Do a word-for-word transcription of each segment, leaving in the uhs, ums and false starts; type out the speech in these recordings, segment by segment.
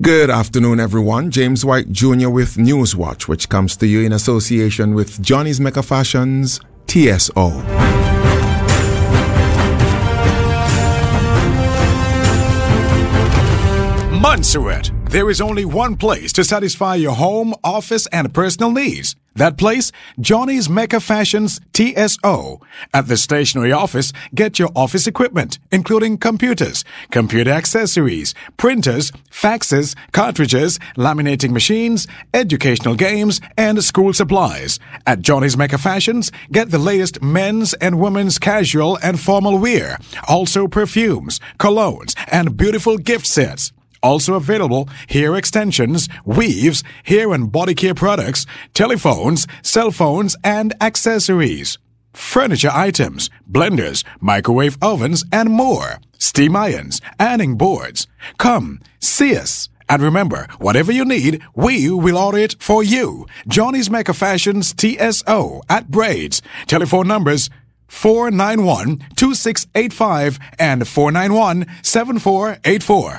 Good afternoon, everyone. James White Junior with Newswatch, which comes to you in association with Johnny's Mecca Fashions, T S O. Montserrat. There is only one place to satisfy your home, office, and personal needs. That place, Johnny's Mecca Fashions T S O. At the stationery office, get your office equipment, including computers, computer accessories, printers, faxes, cartridges, laminating machines, educational games, and school supplies. At Johnny's Mecca Fashions, get the latest men's and women's casual and formal wear. Also perfumes, colognes, and beautiful gift sets. Also available, hair extensions, weaves, hair and body care products, telephones, cell phones, and accessories. Furniture items, blenders, microwave ovens, and more. Steam irons, ironing boards. Come, see us. And remember, whatever you need, we will order it for you. Johnny's Mecca Fashions T S O at Braids. Telephone numbers four nine one, two six eight five and four nine one, seven four eight four.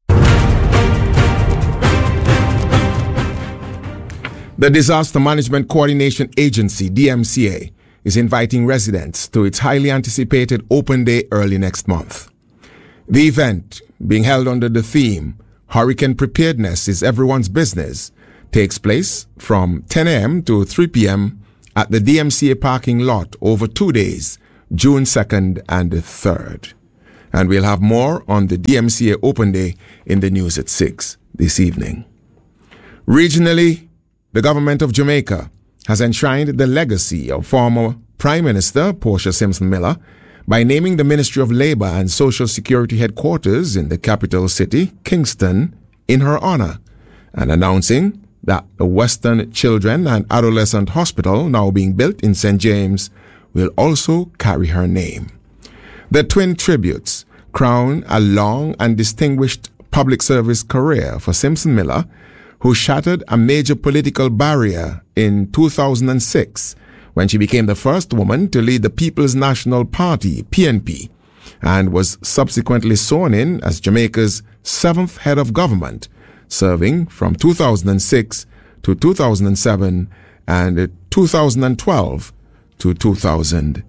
The Disaster Management Coordination Agency, D M C A, is inviting residents to its highly anticipated Open Day early next month. The event, being held under the theme, Hurricane Preparedness is Everyone's Business, takes place from ten a.m. to three p.m. at the D M C A parking lot over two days, June second and the third. And we'll have more on the D M C A Open Day in the news at six this evening. Regionally, the government of Jamaica has enshrined the legacy of former Prime Minister Portia Simpson Miller by naming the Ministry of Labour and Social Security headquarters in the capital city, Kingston, in her honor, and announcing that the Western Children and Adolescent Hospital, now being built in Saint James, will also carry her name. The twin tributes crown a long and distinguished public service career for Simpson Miller, who shattered a major political barrier in two thousand six when she became the first woman to lead the People's National Party, P N P, and was subsequently sworn in as Jamaica's seventh head of government, serving from two thousand six to two thousand seven and two thousand twelve to two thousand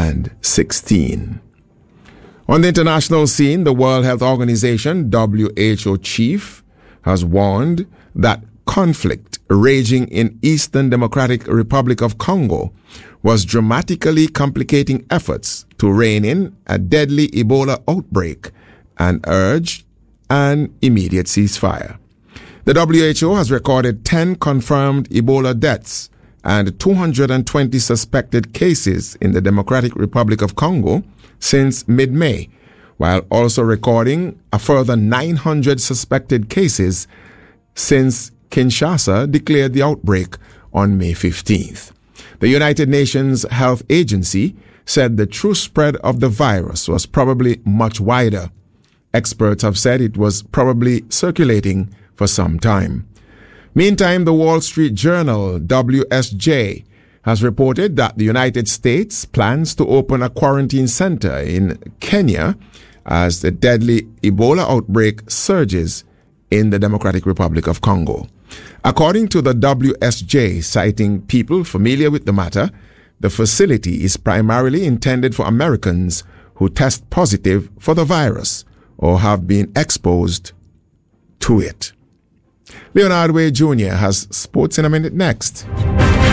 sixteen. On the international scene, the World Health Organization, W H O chief, has warned that conflict raging in Eastern Democratic Republic of Congo was dramatically complicating efforts to rein in a deadly Ebola outbreak and urged an immediate ceasefire. The W H O has recorded ten confirmed Ebola deaths and two hundred twenty suspected cases in the Democratic Republic of Congo since mid-May, while also recording a further nine hundred suspected cases since Kinshasa declared the outbreak on May fifteenth. The United Nations Health Agency said the true spread of the virus was probably much wider. Experts have said it was probably circulating for some time. Meantime, the Wall Street Journal, W S J, has reported that the United States plans to open a quarantine center in Kenya as the deadly Ebola outbreak surges in the Democratic Republic of Congo. According to the W S J, citing people familiar with the matter, the facility is primarily intended for Americans who test positive for the virus or have been exposed to it. Leonard Way Junior has Sports in a Minute next.